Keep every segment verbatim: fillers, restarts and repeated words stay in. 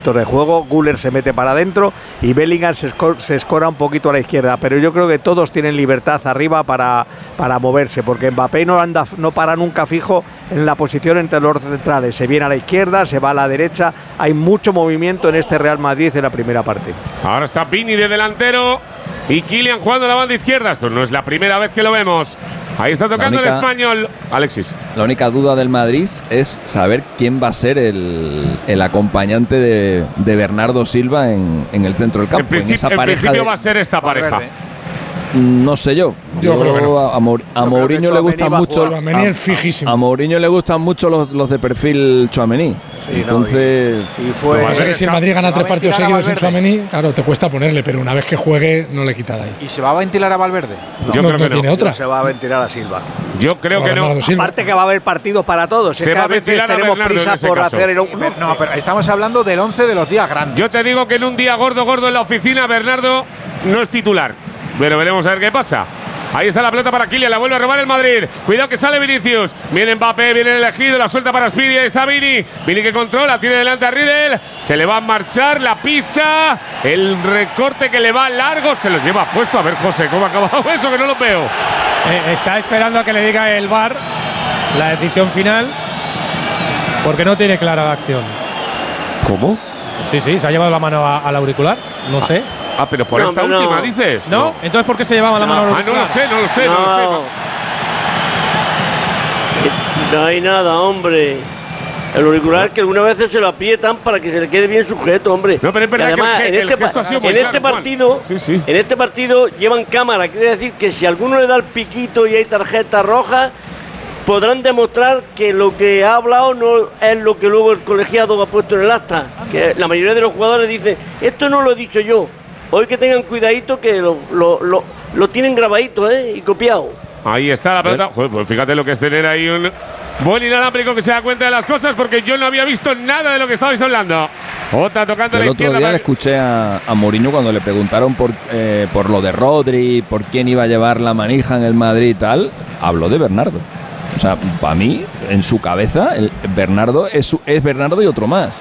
de juego, Güler se mete para adentro y Bellingham se, escor se escora un poquito a la izquierda, pero yo creo que todos tienen libertad arriba para, para moverse, porque Mbappé no anda, no para nunca fijo en la posición entre los centrales, se viene a la izquierda, se va a la derecha, hay mucho movimiento en este Real Madrid en la primera parte. Ahora está Vini de delantero y Kylian jugando a la banda izquierda, esto no es la primera vez que lo vemos. Ahí está tocando única, el español, Alexis. La única duda del Madrid es saber quién va a ser el, el acompañante de, de Bernardo Silva en, en el centro del campo. En, principio, en, esa en pareja principio de, va a ser esta pareja. No sé yo. Yo, yo creo que no. A, Mour, a Mourinho le gustan mucho. Tchouaméni es fijísimo. A, a Mourinho le gustan mucho los, los de perfil Tchouaméni. Sí, Entonces. No, y, y fue. Lo que pasa es que si el Madrid gana tres partidos seguidos en Tchouaméni, claro, te cuesta ponerle, pero una vez que juegue, no le quita de ahí. ¿Y se va a ventilar a Valverde? No, yo no, creo no que tiene no. otra. Se va a ventilar a Silva. Yo creo que no. Aparte que va a haber partidos para todos. Se es que va a veces a tenemos prisa por caso. hacer el. No, pero estamos hablando del once de los días grandes. Yo te digo que en un día gordo, gordo en la oficina, Bernardo no es titular. Pero veremos a ver qué pasa. Ahí está la pelota para Kylian, la vuelve a robar el Madrid. Cuidado que sale Vinicius. Viene Mbappé, viene el elegido, la suelta para Speedy. Ahí está Vini. Vini que controla, tiene delante a Riedel. Se le va a marchar, la pisa. El recorte que le va largo, se lo lleva puesto. A ver, José, ¿cómo ha acabado eso? Que no lo veo. Eh, está esperando a que le diga el V A R la decisión final, porque no tiene clara la acción. ¿Cómo? Sí, sí, se ha llevado la mano a, al auricular. No ah. sé. Ah, pero por no, esta no. última, dices. ¿No? ¿No? Entonces, ¿por qué se llevaba la no. mano al auricular? Ah, no lo sé, no lo sé, no, no lo sé. No. no hay nada, hombre. El auricular no. que algunas veces se lo aprietan para que se le quede bien sujeto, hombre. No, pero es verdad además, que el, en, este, el ha sido muy en claro, este partido, sí, sí. en este partido llevan cámara. Quiere decir que si alguno le da el piquito y hay tarjeta roja, podrán demostrar que lo que ha hablado no es lo que luego el colegiado ha puesto en el acta. Que la mayoría de los jugadores dicen, esto no lo he dicho yo. Hoy que tengan cuidadito que lo, lo, lo, lo tienen grabadito, ¿eh? Y copiado. Ahí está la pelota. Joder, pues fíjate lo que es tener ahí un buen inalámbrico que se da cuenta de las cosas, porque yo no había visto nada de lo que estabais hablando. Otra tocando el la otro izquierda. día le escuché a, a Mourinho cuando le preguntaron por, eh, por lo de Rodri, por quién iba a llevar la manija en el Madrid y tal. Habló de Bernardo. O sea, para mí, en su cabeza, el Bernardo es, es Bernardo y otro más.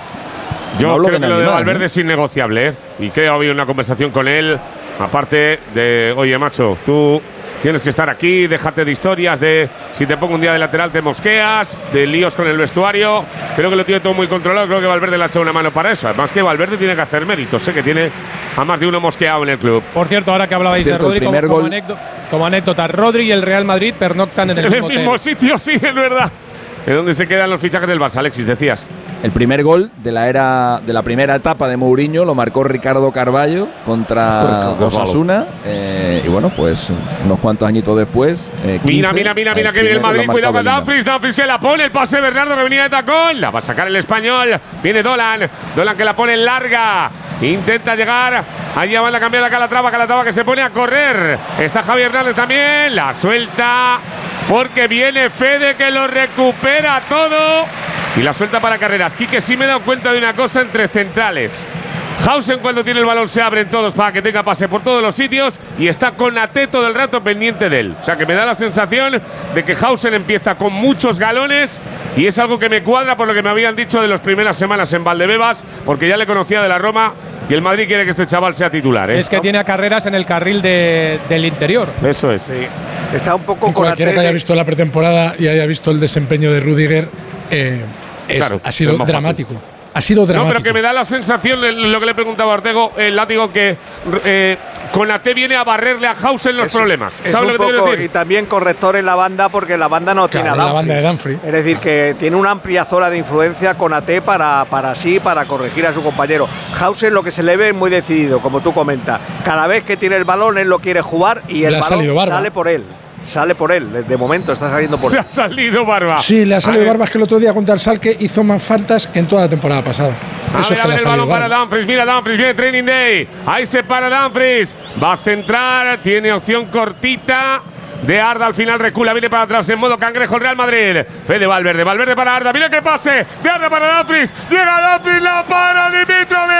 Yo no creo que lo de Valverde ¿no? es innegociable, ¿eh? Y creo que ha habido una conversación con él, aparte de, oye, macho, tú tienes que estar aquí, déjate de historias, de si te pongo un día de lateral te mosqueas, de líos con el vestuario. Creo que lo tiene todo muy controlado, creo que Valverde le ha echado una mano para eso. Además que Valverde tiene que hacer méritos, sé que tiene a más de uno mosqueado en el club. Por cierto, ahora que hablabais cierto, de Rodri, como, como, anécdota, como anécdota, Rodri y el Real Madrid pernoctan en el, en mismo, el mismo hotel. sitio, sí, es verdad. ¿De dónde se quedan los fichajes del Barça, Alexis? Decías. El primer gol de la era de la primera etapa de Mourinho lo marcó Ricardo Carballo contra Osasuna. Eh, y bueno, pues unos cuantos añitos después. Eh, quince, mira, mira, mira, mira que viene el Madrid. Cuidado con Dumfries. Dumfries que la pone. El pase de Bernardo que venía de tacón. La va a sacar el español. Viene Dolan. Dolan que la pone larga. Intenta llegar. Allí va la cambiada Calatrava. Calatrava que se pone a correr. Está Javier Hernández también. La suelta. Porque viene Fede que lo recupera todo. Y la suelta para Carreras. Quique, sí me he dado cuenta de una cosa entre centrales. Hausen cuando tiene el balón se abren todos para que tenga pase por todos los sitios y está Konaté todo el rato pendiente de él. O sea que me da la sensación de que Hausen empieza con muchos galones y es algo que me cuadra por lo que me habían dicho de las primeras semanas en Valdebebas, porque ya le conocía de la Roma y el Madrid quiere que este chaval sea titular, ¿eh? Es que tiene a Carreras en el carril de, del interior. Eso es. Sí. Está un poco y cualquiera que haya visto la pretemporada y haya visto el desempeño de Rudiger eh, es, claro, ha sido dramático. Fácil. Ha sido dramático. No, pero que me da la sensación, lo que le preguntaba a Ortego, el látigo, que eh, Konaté viene a barrerle a Hausen los es, problemas. Es ¿Sabes lo que te quiero decir? Y también corrector en la banda, porque la banda no claro, tiene a la banda de Dumfries. Es decir, que tiene una amplia zona de influencia Konaté para, para sí, para corregir a su compañero. Hausen lo que se le ve es muy decidido, como tú comentas. Cada vez que tiene el balón, él lo quiere jugar y el balón sale por él. Sale por él, de momento está saliendo por él. Le ha salido Barba. Sí, le ha salido Barba, es que el otro día contra el Schalke hizo más faltas que en toda la temporada pasada. A Eso ver, es que a ver le el balón para Dumfries, mira Dumfries, viene Training Day. Ahí se para Dumfries, va a centrar, tiene opción cortita. De Arda al final recula, viene para atrás en modo cangrejo el Real Madrid. Fede Valverde, Valverde para Arda, mira qué pase. De Arda para Dumfries, llega Dumfries, la para Dimitrovic.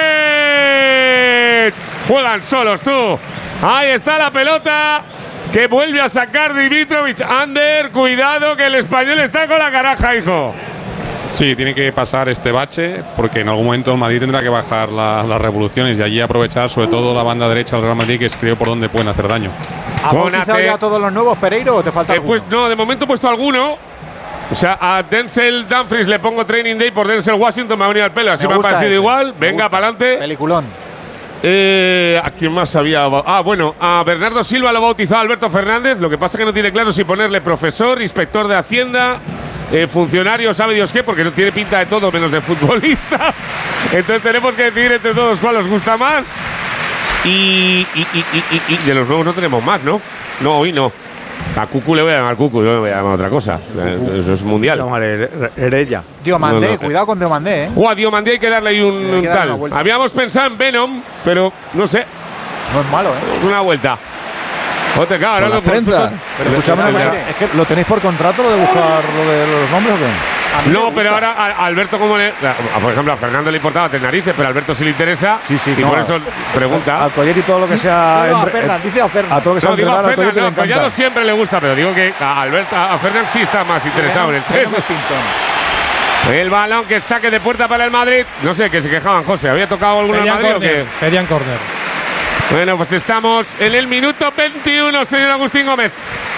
Juegan solos tú. Ahí está la pelota. Que vuelve a sacar Dimitrovic. Ander, cuidado que el español está con la caraja, hijo. Sí, tiene que pasar este bache porque en algún momento el Madrid tendrá que bajar la, las revoluciones y allí aprovechar sobre todo la banda derecha del Real Madrid, que es creo por donde pueden hacer daño. ¿Has bautizado ya todos los nuevos, Pereiro, o te falta eh, alguno? pues, no, de momento he puesto alguno. O sea, a Denzel Dumfries le pongo Training Day por Denzel Washington, me ha venido al pelo, así me, me ha parecido ese. igual. Me Venga, para adelante. Peliculón. Eh, ¿A quién más había? Ah, bueno, a Bernardo Silva lo ha bautizado Alberto Fernández. Lo que pasa es que no tiene claro si ponerle profesor, inspector de Hacienda, eh, funcionario, sabe Dios qué, porque no tiene pinta de todo menos de futbolista. Entonces tenemos que decidir entre todos cuál os gusta más. Y, y, y, y, y de los nuevos no tenemos más, ¿no? No, hoy no. A Cucu le voy a llamar Cucu, yo le voy a llamar otra cosa. Eso es mundial. Herella. Diomandé, no, no. cuidado con Diomandé, ¿eh? O a Diomandé hay que darle ahí un, sí, un tal. Habíamos pensado en Venom, pero no sé. No es malo, ¿eh? Una vuelta. O te cago, ahora Pero escúchame, es que ¿lo tenéis por contrato lo de buscar lo de los nombres o qué? No, pero ahora a Alberto, como le. Por ejemplo, a Fernando le importaba tener narices, pero a Alberto sí le interesa. Sí, sí, y no, por eso pregunta. Al Collet y todo lo que sea. No, no, a Fernan, dice a Fernan. A todo lo que sea no, digo a Fernan, no, a Collado siempre le gusta, pero digo que a Alberto, a Fernan sí está más interesado en el tema. El balón que saque de puerta para el Madrid. No sé, que se quejaban, José. ¿Había tocado alguno en Madrid corner, o qué? Pedían córner. Bueno, pues estamos en el minuto veintiuno, señor Agustín Gómez.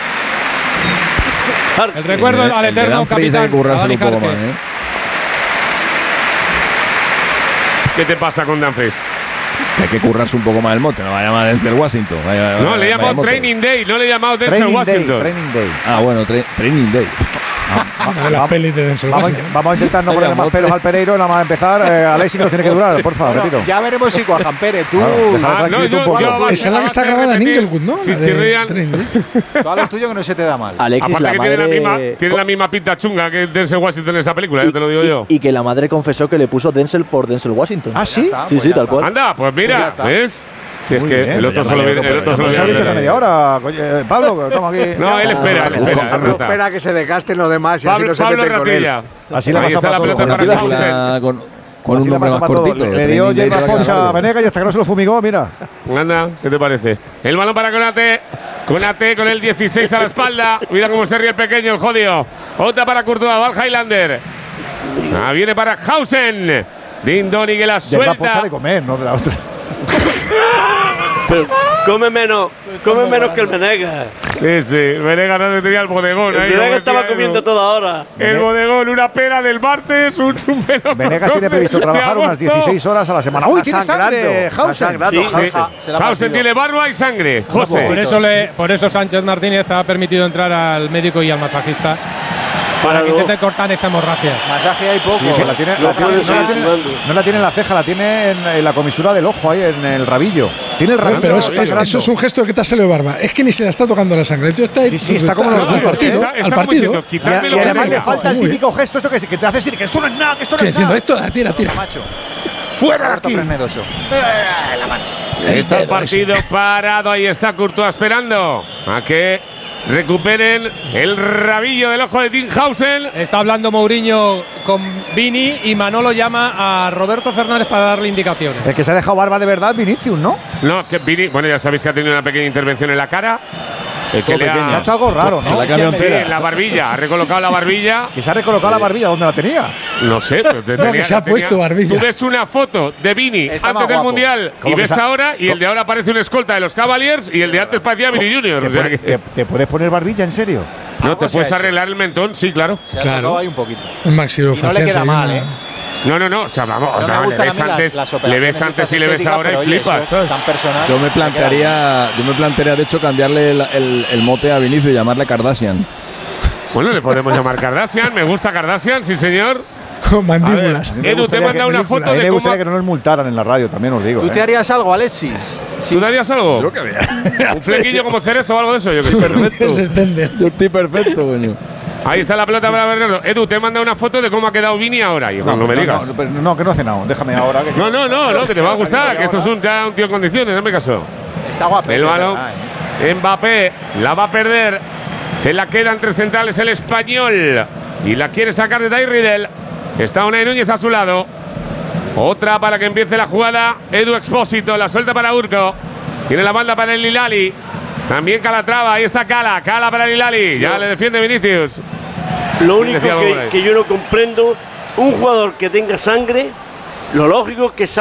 El recuerdo al eterno capitán. Un poco más, ¿eh? ¿Qué te pasa con Dumfries? Que hay que currarse un poco más el mote, no va a llamar Denzel Washington. Vaya, no, le he llamado Training Day, no le he llamado Denzel Washington. Day, training Day. Ah, bueno, tra Training Day. De las pelis de Denzel vamos, Washington. vamos a intentar no ponerle más pelos al Pereiro, nada más empezar. Eh, Alexis nos tiene que durar, por favor, bueno, repito. Ya veremos si cuajan, Pérez. Tú. Ah, no, yo, yo, Esa es la que está grabada en Inglewood, ¿no? Si chirrían. Tú a lo tuyo que no se te da mal. Alexis, Aparte la que madre… tiene, la misma, tiene la misma pinta chunga que Denzel Washington en esa película, y, ya te lo digo y, yo. Y que la madre confesó que le puso Denzel por Denzel Washington. ¿Ah, sí? Está, sí, pues sí, tal está. cual. Anda, pues mira, Pues ¿ves? Si es Muy que bien, el otro ya solo me viene. El otro Pues solo nos ha viene. dicho hace media hora. Eh, Pablo, que estamos aquí. No, él espera, él espera. Pablo espera que se desgasten los demás y Pablo, así no se Pablo meten con él. Ratilla. Así le Ahí pasa está la para pelota todo. para Con, Hausen. con, con Así un le nombre pasa más para todo. cortito. Le dio Training Day hierba para poncha a acabarlo. Venegas y hasta que no se lo fumigó, mira. Anda, ¿qué te parece? El balón para Konate. Konate con el dieciséis a la espalda. Mira cómo se ríe el pequeño, el jodido. Otra para Courtois, va el Highlander. Ah, viene para Hausen. Dindoni que la De la poncha suelta. de comer, no de la otra. Pero come menos, come menos que el Venegas. Sí, sí. Venegas no tenía el bodegón. El ahí, Venegas como estaba decía comiendo Edu. toda hora. El bodegón, una pera del martes, un, un melocotón Venegas tiene previsto de trabajar unas agosto. dieciséis horas a la semana. ¡Uy, tiene sangre! Está Hausen. sangrando. Sí, Sí. Se la ha Hausen partido. tiene barba y sangre. José. Por eso, le, por eso Sánchez Martínez ha permitido entrar al médico y al masajista para que Claro. intente cortar esa hemorragia. Masaje hay poco. Sí, que la tiene, No la tiene- puede no, la seguir tiene, jugando. no la tiene en la ceja, la tiene en, en la comisura del ojo, ahí en el rabillo. Tiene el Pero, rabillo. pero eso, está es- sangrando. eso es un gesto de que te ha salido de barba. Es que ni se le está tocando la sangre. El tío está ahí. Sí, sí, está como al los dos, partido. está- está al como partido. diciendo, Y, quitarme y lo que además tenga. le falta el Muy bien. típico gesto esto que, que te hace decir que esto no es nada, que esto no Que es diciendo nada. esto, tira, tira. Macho. ¡Fuera de Harto aquí! Fresnedoso. Está el partido parado. Ahí está Courtois esperando a que recuperen el rabillo del ojo de Tinghausen. Está hablando Mourinho con Vini y Manolo llama a Roberto Fernández para darle indicaciones. El que se ha dejado barba de verdad, Vinicius, ¿no? No, que Vini, bueno, ya sabéis que ha tenido una pequeña intervención en la cara. El que le Se ha ha, hecho algo raro, ¿no? Se la ha cambiado sí, entera. en la barbilla, ha recolocado la barbilla. Que se ha recolocado la barbilla donde la tenía. No sé, pero te No, tenía- que se ha tenía- puesto barbilla. Tú ves una foto de Vini Está antes más del guapo. Mundial y ¿Cómo que ves se ha- ahora y el de ahora parece un escolta de los Cavaliers y el de antes parecía Vini Junior. ¿Te, O sea puede- que- te- te puedes poner barbilla, en serio? no, te Algo se puedes ha hecho. arreglar el mentón, sí, claro. Se ha Claro. tocado ahí un poquito. Un maxilofacial. Y no le queda sí, mal, una- ¿eh? No, no, no. O sea, vamos, No me vamos, le gustan ves a mí las- antes, las le operaciones ves antes estas y le ves estéticas, ahora y pero, oye, flipas. eso es ¿sabes? tan personal. Yo me Me queda plantearía, yo me plantearía de hecho cambiarle el, el- el mote a Vinicius y llamarle Kardashian. Bueno, le podemos llamar Kardashian. Me gusta Kardashian, sí, señor. Con mandíbulas. A mí me Edu, te gustaría manda que- una a foto mí de me cómo. gustaría que no nos multaran en la radio, también os digo. ¿Tú ¿eh? te harías algo, Alexis? ¿Tú darías algo? Creo que había. Un flequillo como cerezo o algo de eso, yo qué sé. Se extiende. Yo estoy perfecto, coño. Ahí está la pelota para Bernardo. Edu, te manda una foto de cómo ha quedado Vini ahora. Hijo, no, me digas. No, pero no, que no he cenado. Déjame ahora. Que No, no, no, no, que te va a gustar. Que esto es un, ya un tío en condiciones, no me caso. Está guapo. El balón. Mbappé la va a perder. Se la queda entre centrales el español. Y la quiere sacar de Day Riddle. Está Unai Núñez a su lado. Otra para que empiece la jugada. Edu Expósito, la suelta para Urco. Tiene la banda para el Hilali. También Calatrava, ahí está Cala. Cala para el Hilali. Ya le defiende Vinicius. Lo único Decía algo por ahí. que, que yo no comprendo un jugador que tenga sangre, lo lógico es que